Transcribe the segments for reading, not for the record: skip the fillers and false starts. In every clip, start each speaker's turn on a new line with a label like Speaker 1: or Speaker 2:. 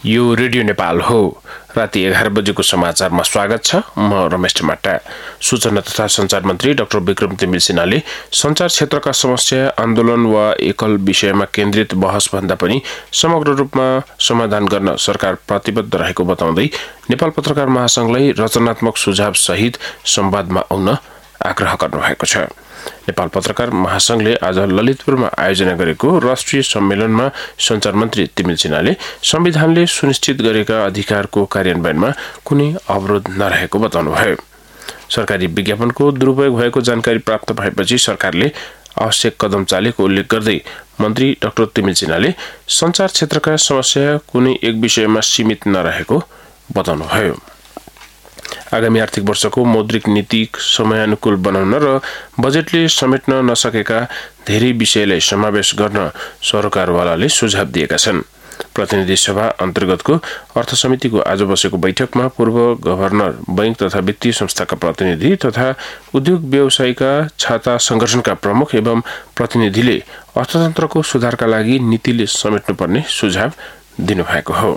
Speaker 1: यो रेडियो नेपाल हो। राति 11 बजेको समाचारमा स्वागत छ। म रमेश टमाटा। सूचना तथा संचार मन्त्री डाक्टर विक्रम तिमिल सिन्हाले संचार क्षेत्रका समस्या, आन्दोलन वा एकल विषयमा केन्द्रित बहस भन्दा पनि समग्र रूपमा समाधान गर्न सरकार प्रतिबद्ध रहेको बताउँदै नेपाल पत्रकार महासंघलाई रचनात्मक सुझाव सहित संवादमा आउन आग्रह गर्नुभएको छ। नेपाल पत्रकार महासंघले आज ललितपुरमा आयोजना गरेको राष्ट्रिय सम्मेलनमा संचार मन्त्री तिमिल सिन्हाले संविधानले सुनिश्चित गरेका अधिकारको कार्यान्वयनमा कुनै अवरोध नरहेको बताउनुभयो। सरकारी विज्ञापनको दुरुपयोग भएको जानकारी प्राप्त भएपछि सरकारले आवश्यक कदम चालेको उल्लेख गर्दै मन्त्री डाक्टर तिमिल सिन्हाले संचार क्षेत्रका समस्या कुनै एक विषयमा सीमित नरहेको बताउनुभयो। आगामी आर्थिक वर्षको मौद्रिक नीति समयानुकूल बनाउन र बजेटले समेट्न नसकेका धेरै विषयलाई समावेश गर्न सरकारवालाले सुझाव दिएका छन्। प्रतिनिधि सभा अन्तर्गतको अर्थ समितिको आज बसेको बैठकमा पूर्व गभर्नर, बैंक तथा वित्तीय संस्थाका प्रतिनिधि तथा उद्योग व्यवसायका छाता संगठनका प्रमुख एवं प्रतिनिधिले अर्थतन्त्रको सुधारका लागि नीतिले समेट्नुपर्ने सुझाव दिनुभएको हो।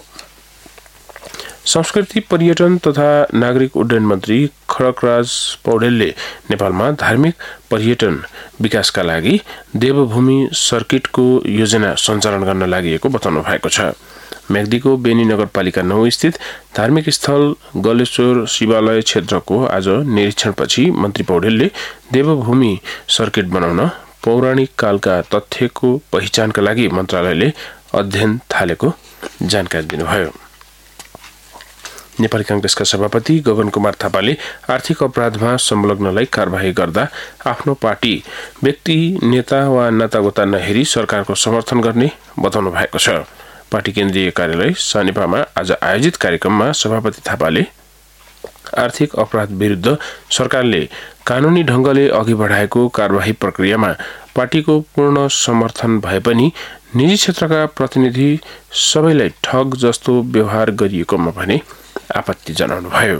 Speaker 1: संस्कृति, पर्यटन तथा नागरिक उड्डयन मन्त्री खड्गराज पौडेलले नेपालमा धार्मिक पर्यटन विकासका लागि देवभूमि सर्किटको योजना सञ्चालन गर्न लागि बताउनु भएको छ। मेग्दीको बेनी नगरपालिका 9 स्थित धार्मिक स्थल गलेश्वर शिवालय क्षेत्रको आज निरीक्षणपछि मन्त्री पौडेलले देवभूमि सर्किट बनाउन पौराणिक कालका तथ्यको पहिचानका लागि मन्त्रालयले अध्ययन थालेको जानकारी दिनुभयो। नेपाली कांग्रेसका सभापति गगन कुमार थापाले आर्थिक अपराधमा संलग्नलाई कारबाही गर्दा आफ्नो पार्टी व्यक्ति, नेता वा नातागोता नहेरी सरकारको समर्थन गर्ने बताउनु भएको छ। पार्टी केन्द्रीय कार्यालय सानेपामा आज आयोजित कार्यक्रममा सभापति थापाले आर्थिक अपराध विरुद्ध सरकारले कानूनी ढंगले अघि बढाएको कारबाही प्रक्रियामा पार्टीको पूर्ण समर्थन भए पनि निजी क्षेत्रका प्रतिनिधि सबैलाई ठग जस्तो व्यवहार गरिएकोमा भने आपत्ति जनाउनुभयो।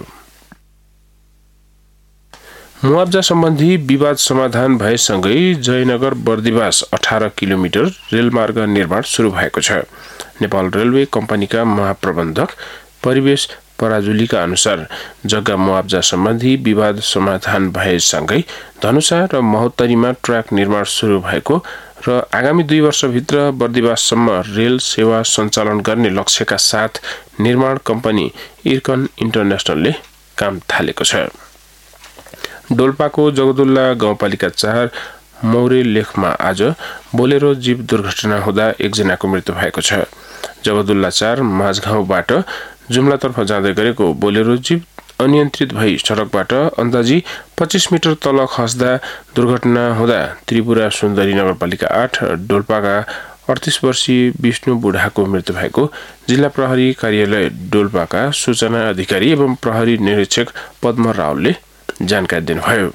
Speaker 1: मुआब्जा सम्बन्धी विवाद समाधान भएसँगै जयनगर बर्दिवास 18 किलोमिटर रेलमार्ग निर्माण शुरू भएको छ। नेपाल रेलवे कम्पनीका महाप्रबन्धक परिवेश पराजुलीका अनुसार जग्गा मुआब्जा सम्बन्धी विवाद समाधान भएसँगै धनुषा र महोत्तरीमा ट्र्याक निर्माण शुरू भएको र आगामी 2 वर्षभित्र बर्दिवाससम्म रेल सेवा सञ्चालन गर्ने लक्ष्यका साथ निर्माण कम्पनी इर्कन इन्टरनेशनलले काम थालेको छ। डोल्पाको जगदुल्ला गाउँपालिका 4 मौरे लेखमा आज बोलेरो जीव दुर्घटना हुँदा एकजनाको मृत्यु भएको छ। जगदुल्ला 4 माझगाउँबाट जुम्लातर्फ जाँदै गरेको बोलेरो जीव अनियन्त्रित भई सडकबाट अन्दाजी 25 मिटर तल खस्दा दुर्घटना हुँदा त्रिपुरा सुन्दरी नगरपालिका 8 डोल्पाका 38 वर्षीय विष्णु बुढाको मृत्यु भएको जिल्ला प्रहरी कार्यालय डोल्पाका सूचना अधिकारी एवं प्रहरी निरीक्षक पद्म रावलले जानकारी दिनुभयो।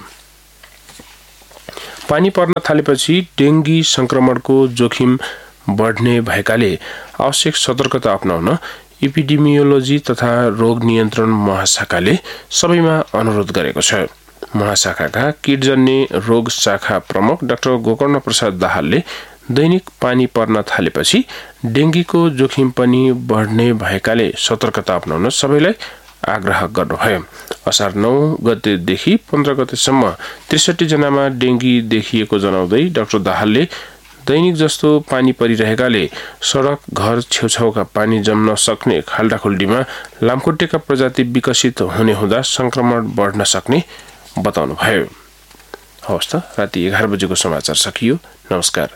Speaker 1: पानी पर्न थालेपछि डेंगी संक्रमणको जोखिम बढ्ने भएकाले आवश्यक सतर्कता अपनाउन एपिडेमियोलोजी तथा रोग नियन्त्रण महाशाखाले सबैमा अनुरोध गरेको छ। महाशाखाका कीटजन्य रोग शाखा प्रमुख डाक्टर गोकर्ण प्रसाद दाहालले दैनिक पानी पर्न थालेपछि डेंगीको जोखिम पनि बढ्ने भएकाले सतर्कता अपनाउन सबैलाई आग्रह गर्नुभयो। असार 9 गतेदेखि 15 गतेसम्म 63 जनामा डेंगी देखिएको जनाउँदै डाक्टर दाहालले दैनिक जस्तो पानी परिरहेकाले सडक, घर छेउछाउका पानी जम्न सक्ने खाल्डाखुल्डीमा लामखुट्टेका प्रजाति विकसित हुने हुँदा संक्रमण बढ्न सक्ने बताउनुभयो। हवस् त, राति 11 बजेको समाचार सकियो। नमस्कार।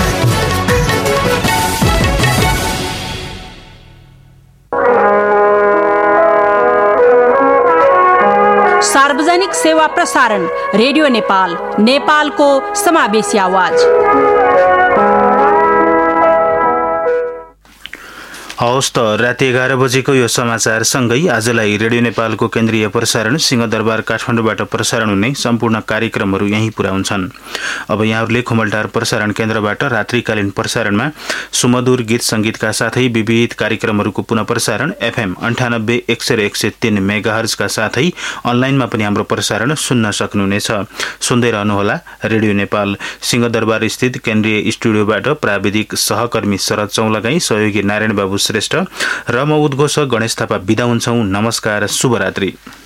Speaker 2: सार्वजनिक सेवा प्रसारण रेडियो नेपाल, नेपालको समावेशी आवाज।
Speaker 3: हवस् त, राति 11 बजेको यो समाचार सँगै आजलाई रेडियो नेपालको केन्द्रीय प्रसारण सिंहदरबार काठमाडौँबाट प्रसारण हुने सम्पूर्ण कार्यक्रमहरू यही पुरा हुन्छन्। अब यहाँहरूले खुमलटार प्रसारण केन्द्रबाट रात्रिकालीन प्रसारणमा सुमधुर गीत संगीतका साथै विविध कार्यक्रमहरूको पुनः प्रसारण FM 98.103 मेगाहर्जका साथै अनलाइनमा पनि हाम्रो प्रसारण सुन्न सक्नुहुनेछ। सुन्दै रहनुहोला रेडियो नेपाल। सिंहदरबार स्थित केन्द्रीय स्टुडियोबाट प्राविधिक सहकर्मी शरद चौलगाई, सहयोगी नारायण बाबु श्रेष्ठ र म उद्घोषक गणेश थापा बिदा हुन्छौं। नमस्कार, शुभरात्रि।